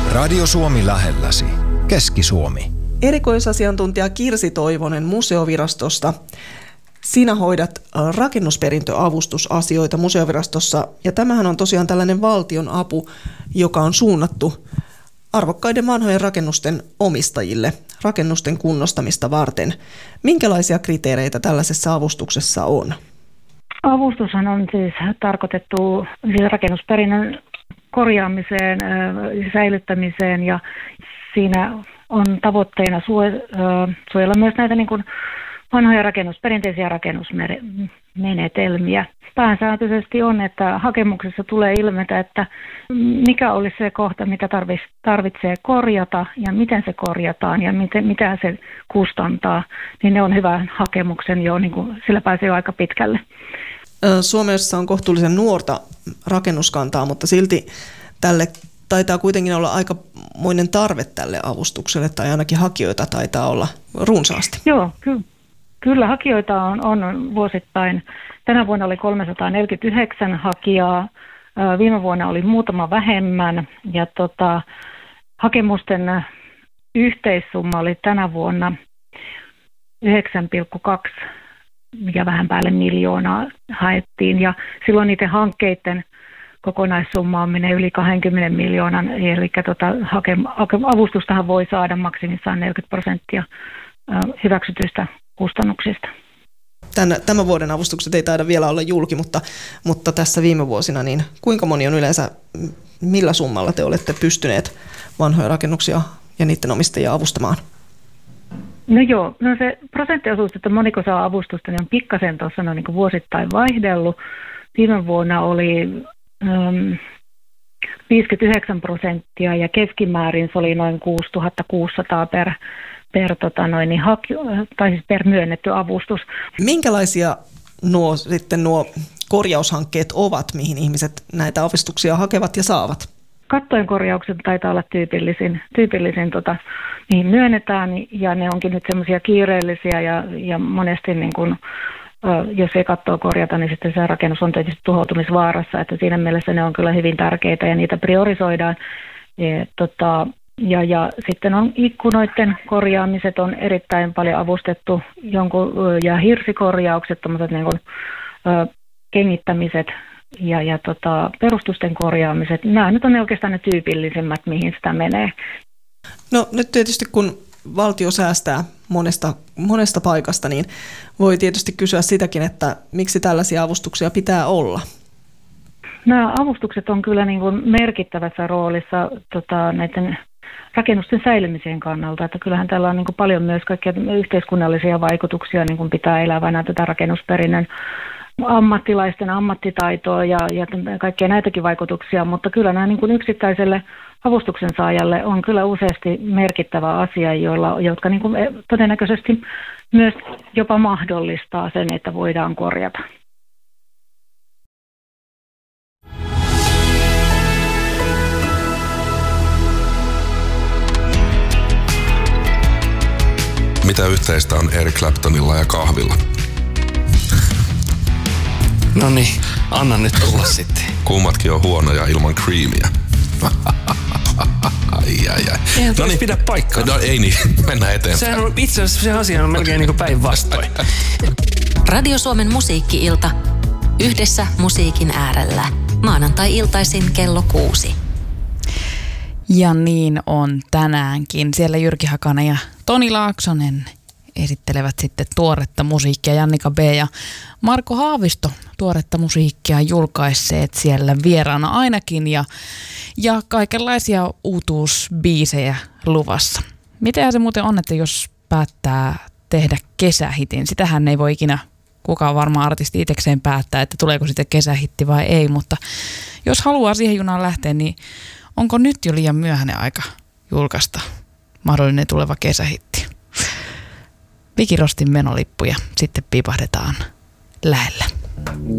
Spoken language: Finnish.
Radio Suomi lähelläsi. Keski-Suomi. Erikoisasiantuntija Kirsi Toivonen Museovirastosta. Sinä hoidat rakennusperintöavustusasioita Museovirastossa, ja tämähän on tosiaan tällainen valtion apu, joka on suunnattu arvokkaiden vanhojen rakennusten omistajille rakennusten kunnostamista varten. Minkälaisia kriteereitä tällaisessa avustuksessa on? Avustushan on siis tarkoitettu siis rakennusperinnön korjaamiseen, säilyttämiseen, ja siinä on tavoitteena suojella myös näitä niin kuin vanhoja perinteisiä rakennusmenetelmiä. Pääsääntöisesti on, että hakemuksessa tulee ilmetä, että mikä olisi se kohta, mitä tarvitsee korjata ja miten se korjataan ja mitä se kustantaa, niin ne on hyvän hakemuksen jo, niin kuin, sillä pääsee jo aika pitkälle. Suomessa on kohtuullisen nuorta rakennuskantaa, mutta silti tälle taitaa kuitenkin olla aikamoinen tarve tälle avustukselle, tai ainakin hakijoita taitaa olla runsaasti. Joo, kyllä hakijoita on vuosittain. Tänä vuonna oli 349 hakijaa, viime vuonna oli muutama vähemmän, ja hakemusten yhteissumma oli tänä vuonna 9,2 ja vähän päälle miljoonaa haettiin, ja silloin niiden hankkeiden kokonaissumma menee yli 20 miljoonan, eli avustustahan voi saada maksimissaan 40% hyväksytyistä kustannuksista. Tämän vuoden avustukset ei taida vielä olla julki, mutta tässä viime vuosina, niin kuinka moni on yleensä, millä summalla te olette pystyneet vanhoja rakennuksia ja niiden omistajia avustamaan? No se prosenttiosuus, että moniko saa avustusta, niin on pikkasen tuossa niin kuin vuosittain vaihdellut. Viime vuonna oli 59% ja keskimäärin se oli noin 6600 per myönnetty avustus. Minkälaisia nuo korjaushankkeet ovat, mihin ihmiset näitä avustuksia hakevat ja saavat? Kattojen korjaukset taitaa olla tyypillisin mihin myönnetään, ja ne onkin nyt semmoisia kiireellisiä ja monesti niin kun, jos ei kattoa korjata, niin sitten se rakennus on tietysti tuhoutumisvaarassa, että siinä mielessä ne on kyllä hyvin tärkeitä ja niitä priorisoidaan. Ja sitten on ikkunoiden korjaamiset on erittäin paljon avustettu, ja hirsikorjaukset, tommoset niin kuin kengittämiset ja perustusten korjaamiset. Nämä nyt on oikeastaan ne tyypillisimmät, mihin sitä menee. No nyt tietysti kun valtio säästää monesta paikasta, niin voi tietysti kysyä sitäkin, että miksi tällaisia avustuksia pitää olla? Nämä avustukset on kyllä niin kuin merkittävässä roolissa näiden rakennusten säilymisen kannalta, että kyllähän tällä on niin kuin paljon myös kaikkia yhteiskunnallisia vaikutuksia, niin kuin pitää elävänä tätä rakennusperinnön ammattilaisten ammattitaitoa ja kaikkia näitäkin vaikutuksia, mutta kyllä nämä niin kuin yksittäiselle avustuksen saajalle on kyllä useasti merkittävä asia, jotka niin kuin todennäköisesti myös jopa mahdollistaa sen, että voidaan korjata. Mitä yhteistä on Eric Claptonilla ja kahvilla? No niin, anna nyt tulla sitten. Kummatkin on huonoja ilman creamia. Eihän tois pidä paikkaa. No ei niin, mennään eteenpäin. Sehän on itse asiassa se asia on melkein niin kuin päinvastoin. Radio Suomen musiikki-ilta. Yhdessä musiikin äärellä. Maanantai-iltaisin kello 6. Ja niin on tänäänkin. Siellä Jyrki Hakanen ja Toni Laaksonen esittelevät sitten tuoretta musiikkia. Jannika B. ja Marko Haavisto tuoretta musiikkia julkaisseet siellä vieraana ainakin. Ja kaikenlaisia uutuusbiisejä luvassa. Mitä se muuten on, että jos päättää tehdä kesähitin? Sitähän ei voi ikinä kukaan varmaan artisti itsekseen päättää, että tuleeko sitten kesähitti vai ei. Mutta jos haluaa siihen junaan lähteä, niin onko nyt jo liian myöhäinen aika julkaista mahdollinen tuleva kesähitti? Viki Rostin menolippuja sitten piipahdetaan lähellä.